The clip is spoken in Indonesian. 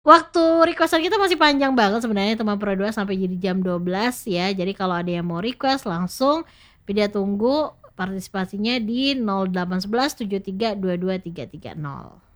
Waktu request-an kita masih panjang banget sebenarnya teman Pro 2 sampai jadi jam 12 ya. Jadi kalau ada yang mau request langsung Vidya tunggu partisipasinya di 0811 73 22 330.